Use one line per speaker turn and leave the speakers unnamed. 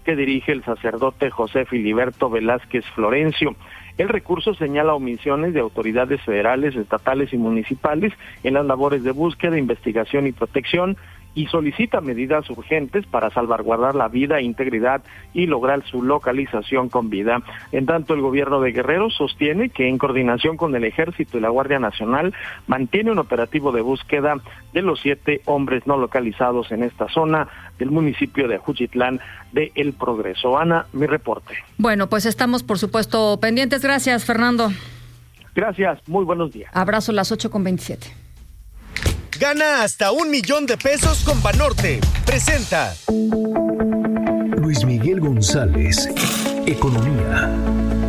que dirige el sacerdote José Filiberto Velázquez Florencio. El recurso señala omisiones de autoridades federales, estatales y municipales en las labores de búsqueda, investigación y protección, y solicita medidas urgentes para salvaguardar la vida, integridad y lograr su localización con vida. En tanto, el gobierno de Guerrero sostiene que en coordinación con el Ejército y la Guardia Nacional mantiene un operativo de búsqueda de los 7 hombres no localizados en esta zona del municipio de Juchitlán de El Progreso. Ana, mi reporte.
Bueno, pues estamos por supuesto pendientes. Gracias, Fernando.
Gracias, muy buenos días.
Abrazo, las 8:27.
Gana hasta $1,000,000 con Banorte. Presenta
Luis Miguel González, Economía.